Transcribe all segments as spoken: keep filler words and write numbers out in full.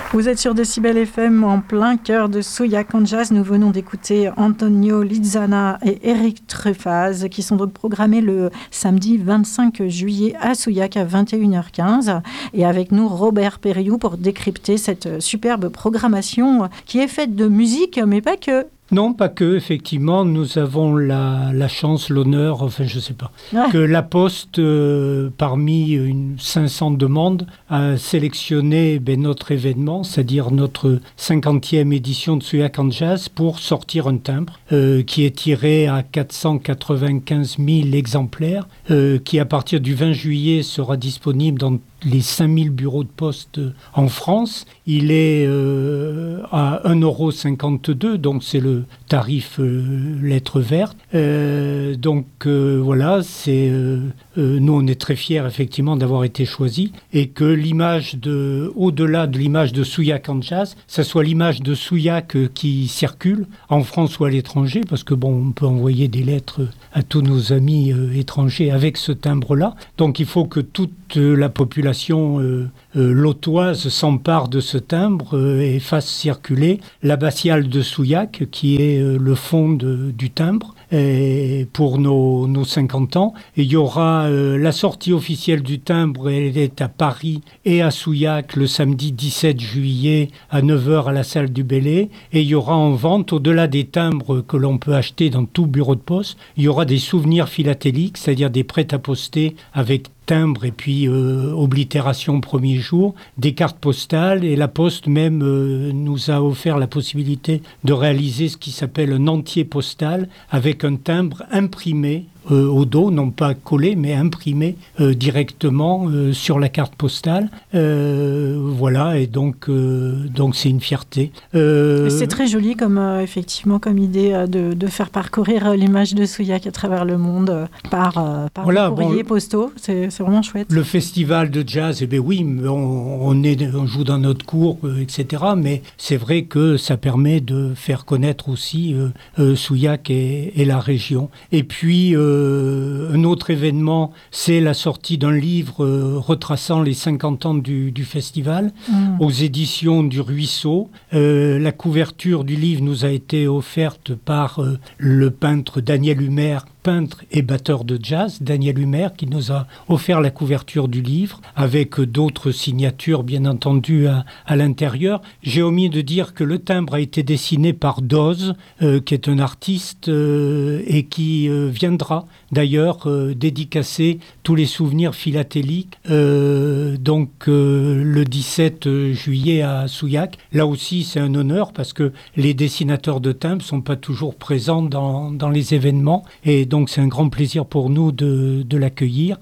Vous êtes sur Décibel F M en plein cœur de Souillac en jazz. Nous venons d'écouter Antonio Lizana et Eric Truffaz qui sont donc programmés le samedi vingt-cinq juillet à Souillac à vingt et une heures quinze. Et avec nous Robert Périou pour décrypter cette superbe programmation qui est faite de musique, mais pas que. Non, pas que, effectivement, nous avons la, la chance, l'honneur, enfin je ne sais pas, ouais. que la Poste, euh, parmi une cinq cents demandes, a sélectionné ben, notre événement, c'est-à-dire notre cinquantième édition de Souillac en Jazz, pour sortir un timbre euh, qui est tiré à quatre cent quatre-vingt-quinze mille exemplaires, euh, qui à partir du vingt juillet sera disponible dans les cinq mille bureaux de poste en France. Il est euh, à un euro cinquante-deux, donc c'est le tarif euh, lettre verte. Euh, donc euh, voilà, c'est, euh, euh, nous on est très fiers effectivement d'avoir été choisis et que l'image de, au-delà de l'image de Souillac en jazz, ça soit l'image de Souillac euh, qui circule en France ou à l'étranger, parce que bon, on peut envoyer des lettres à tous nos amis euh, étrangers avec ce timbre-là. Donc il faut que toute euh, la population euh, euh, lotoise s'empare de ce timbre euh, et fasse circuler l'abbatiale de Souillac, qui est euh, le fond de, du timbre, et pour nos, nos cinquante ans. Et il y aura euh, la sortie officielle du timbre, elle est à Paris et à Souillac le samedi dix-sept juillet à neuf heures à la salle du Bellay. Et il y aura en vente, au-delà des timbres que l'on peut acheter dans tout bureau de poste, il y aura des souvenirs philatéliques, c'est-à-dire des prêt-à-poster avec timbre et puis euh, oblitération premier jour, des cartes postales, et la Poste même euh, nous a offert la possibilité de réaliser ce qui s'appelle un entier postal avec un timbre imprimé euh, au dos, non pas collé mais imprimé euh, directement euh, sur la carte postale. Euh, voilà, et donc euh, donc c'est une fierté. Euh, c'est très joli comme euh, effectivement comme idée euh, de, de faire parcourir euh, l'image de Souillac à travers le monde euh, par euh, par voilà, courriers bon, postaux. C'est, c'est vraiment chouette. Le festival de jazz, eh bien oui, on, on, est, on joue dans notre cour, euh, et cetera. Mais c'est vrai que ça permet de faire connaître aussi euh, euh, Souillac et, et la région. Et puis euh, un autre événement, c'est la sortie d'un livre euh, retraçant les cinquante ans du, du festival mmh. aux éditions du Ruisseau. Euh, la couverture du livre nous a été offerte par euh, le peintre Daniel Humer, peintre et batteur de jazz, Daniel Humer, qui nous a offert la couverture du livre, avec d'autres signatures, bien entendu, à, à l'intérieur. J'ai omis de dire que le timbre a été dessiné par Doz, euh, qui est un artiste euh, et qui euh, viendra d'ailleurs euh, dédicacer tous les souvenirs philatéliques, euh, donc euh, le dix-sept juillet à Souillac. Là aussi, c'est un honneur parce que les dessinateurs de timbres ne sont pas toujours présents dans, dans les événements, et donc c'est un grand plaisir pour nous de, de l'accueillir.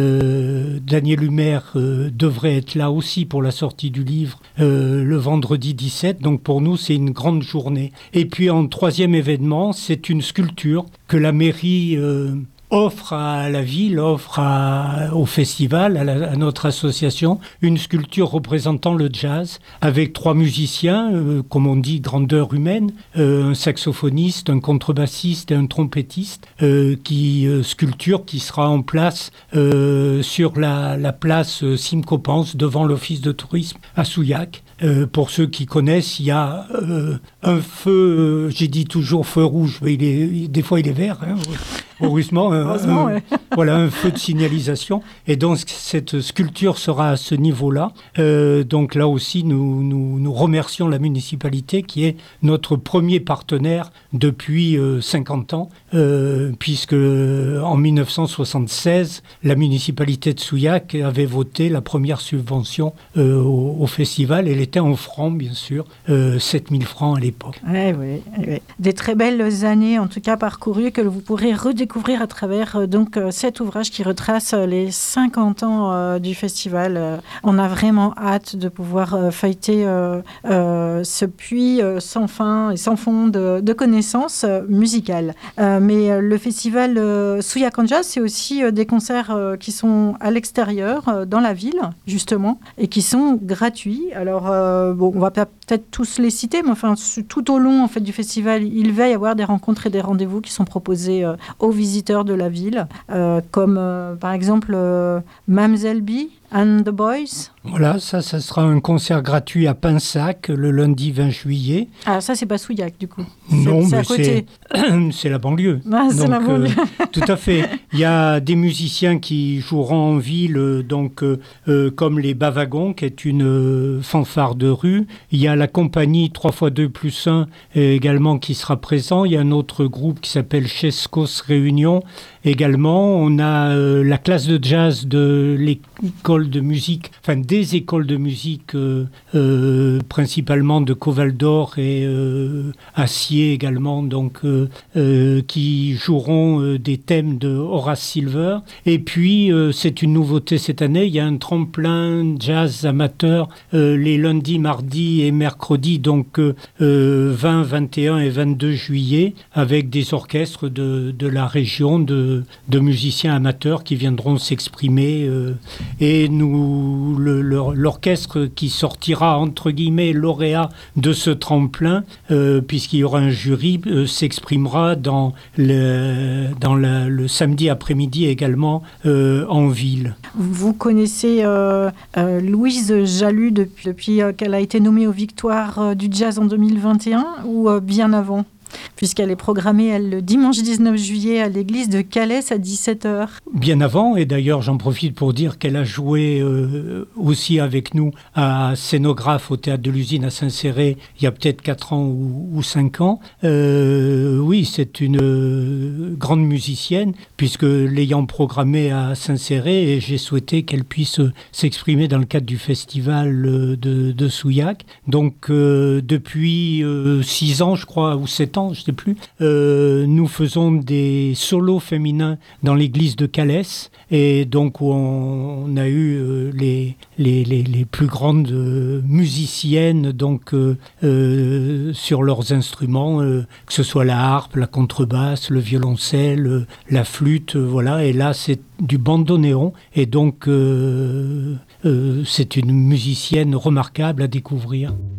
Euh, Daniel Humer euh, devrait être là aussi pour la sortie du livre euh, le vendredi dix-sept, donc pour nous c'est une grande journée. Et puis en troisième événement, c'est une sculpture que la mairie euh, offre à la ville, offre à, au festival, à, la, à notre association, une sculpture représentant le jazz, avec trois musiciens, euh, comme on dit, grandeur humaine, euh, un saxophoniste, un contrebassiste et un trompettiste, euh, qui euh, sculpture qui sera en place euh, sur la, la place Simcoe Pense, devant l'office de tourisme à Souillac. Euh, pour ceux qui connaissent, il y a euh, un feu, euh, j'ai dit toujours feu rouge, mais il est, des fois il est vert, hein, heureusement, un, un, ouais. voilà, un feu de signalisation. Et donc cette sculpture sera à ce niveau-là. Euh, donc là aussi, nous, nous, nous remercions la municipalité qui est notre premier partenaire depuis euh, cinquante ans, euh, puisque en dix-neuf cent soixante-seize, la municipalité de Souillac avait voté la première subvention euh, au, au festival. Elle était en francs, bien sûr, euh, sept mille francs à l'époque. Oui, oui, oui. Des très belles années, en tout cas parcourues, que vous pourrez redécouvrir à travers euh, donc, euh, cet ouvrage qui retrace euh, les cinquante ans euh, du festival. Euh, on a vraiment hâte de pouvoir euh, feuilleter euh, euh, ce puits euh, sans fin et sans fond de, de connaissances euh, musicales. Euh, mais euh, le festival euh, Souillac en Jazz, c'est aussi euh, des concerts euh, qui sont à l'extérieur, euh, dans la ville, justement, et qui sont gratuits. Alors, euh, bon, on va peut-être tous les citer, mais enfin, tout au long en fait, du festival, il va y avoir des rencontres et des rendez-vous qui sont proposés euh, aux visiteurs de la ville, euh, comme euh, par exemple euh, Mamzelle B, And the Boys. Voilà, ça, ça sera un concert gratuit à Pinsac le lundi vingt juillet. Ah, ça, c'est pas Souillac, du coup. Non, c'est, c'est mais à côté. c'est, c'est la banlieue. Ah, c'est donc, la banlieue. Euh, tout à fait. Il y a des musiciens qui joueront en ville, donc euh, euh, comme les Bavagons, qui est une euh, fanfare de rue. Il y a la compagnie trois fois deux plus un euh, également qui sera présent. Il y a un autre groupe qui s'appelle Chescos Réunion également. On a euh, la classe de jazz de l'école de musique, enfin des écoles de musique, euh, euh, principalement de Coval-d'Or et euh, Acier également, donc euh, euh, qui joueront euh, des thèmes de Horace Silver. Et puis euh, c'est une nouveauté cette année, il y a un tremplin jazz amateur euh, les lundis, mardis et mercredis, donc euh, vingt, vingt et un et vingt-deux juillet, avec des orchestres de, de la région, de, de musiciens amateurs qui viendront s'exprimer. Euh, et nous, le, le, l'orchestre qui sortira entre guillemets lauréat de ce tremplin, euh, puisqu'il y aura un jury, euh, s'exprimera dans le, dans la, le samedi après-midi également euh, en ville. Vous connaissez euh, euh, Louise Jalut depuis, depuis euh, qu'elle a été nommée aux Victoires euh, du Jazz en deux mille vingt et un ou euh, bien avant ? Puisqu'elle est programmée elle, le dimanche dix-neuf juillet à l'église de Calais à dix-sept heures. Bien avant, et d'ailleurs j'en profite pour dire qu'elle a joué euh, aussi avec nous à Scénographe au Théâtre de l'Usine à Saint-Céré il y a peut-être quatre ans ou, ou cinq ans. Euh, oui, c'est une euh, grande musicienne, puisque l'ayant programmée à Saint-Céré, et j'ai souhaité qu'elle puisse euh, s'exprimer dans le cadre du festival euh, de, de Souillac. Donc euh, depuis euh, six ans, je crois, ou sept ans, je ne sais plus, euh, nous faisons des solos féminins dans l'église de Calais, et donc on, on a eu euh, les, les, les, les plus grandes euh, musiciennes donc, euh, euh, sur leurs instruments, euh, que ce soit la harpe, la contrebasse, le violoncelle, euh, la flûte, euh, voilà, et là c'est du bandoneon, et donc euh, euh, c'est une musicienne remarquable à découvrir.